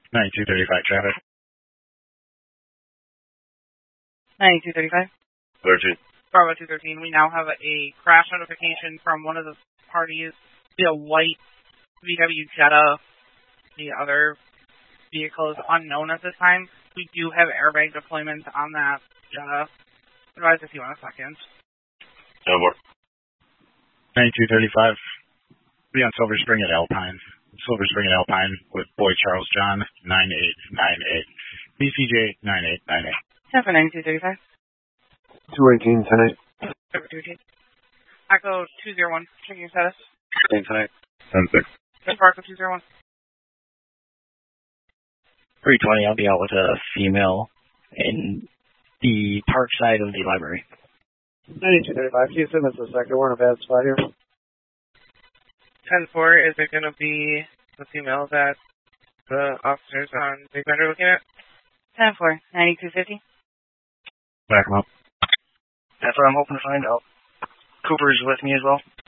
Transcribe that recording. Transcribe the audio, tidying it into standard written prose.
9235 traffic. 9235. 13. Bravo 213. We now have a crash notification from one of the parties. The white VW Jetta. The other vehicle is unknown at this time. We do have airbag deployment on that Jetta. Advise if you want a second. 9235. Be on Silver Spring at Alpine. Silver Spring at Alpine with Boy Charles John 9898. BCJ 9898. Yeah, for 9235. 218 tonight. 218. Echo 201. Checking your status. Same tonight. 10-6. Sparkle 201. 320, I'll be out with a female in the park side of the library. 9235. Houston, this is Sector. We're in a bad spot here. 10-4, is it going to be the female that the officers on Big Bend are looking at? 10-4, 9250. Back them up. That's what I'm hoping to find out. Cooper's with me as well.